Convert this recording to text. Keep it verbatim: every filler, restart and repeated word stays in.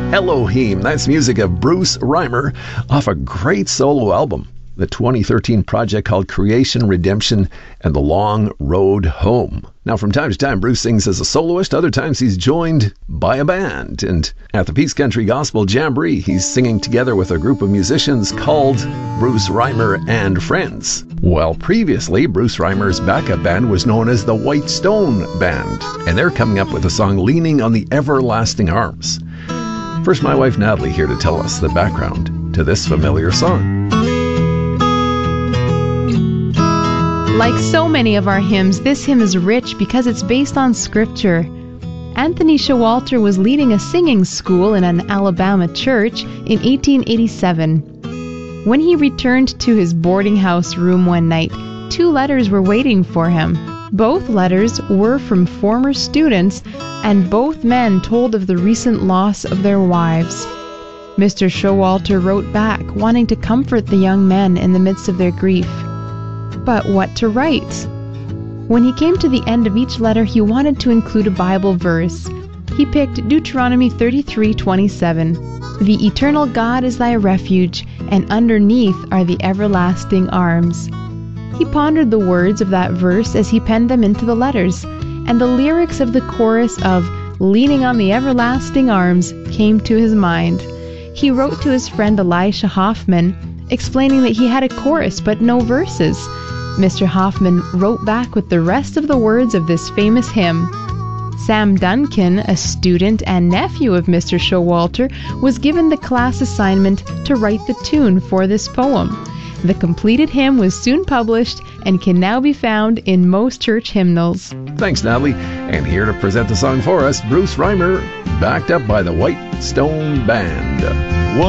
Elohim, that's music of Bruce Reimer off a great solo album, the twenty thirteen project called Creation, Redemption, and the Long Road Home. Now, from time to time, Bruce sings as a soloist. Other times, he's joined by a band. And at the Peace Country Gospel Jamboree, he's singing together with a group of musicians called Bruce Reimer and Friends. Well, previously, Bruce Reimer's backup band was known as the White Stone Band, and they're coming up with the song Leaning on the Everlasting Arms. First, my wife Natalie here to tell us the background to this familiar song. Like so many of our hymns, this hymn is rich because it's based on Scripture. Anthony Showalter was leading a singing school in an Alabama church in eighteen eighty-seven. When he returned to his boarding house room one night, two letters were waiting for him. Both letters were from former students, and both men told of the recent loss of their wives. Mister Showalter wrote back, wanting to comfort the young men in the midst of their grief. But what to write? When he came to the end of each letter, he wanted to include a Bible verse. He picked Deuteronomy thirty-three twenty-seven. The eternal God is thy refuge, and underneath are the everlasting arms. He pondered the words of that verse as he penned them into the letters, and the lyrics of the chorus of Leaning on the Everlasting Arms came to his mind. He wrote to his friend Elisha Hoffman, explaining that he had a chorus but no verses. Mister Hoffman wrote back with the rest of the words of this famous hymn. Sam Duncan, a student and nephew of Mister Showalter, was given the class assignment to write the tune for this poem. The completed hymn was soon published and can now be found in most church hymnals. Thanks, Natalie. And here to present the song for us, Bruce Reimer, backed up by the White Stone Band.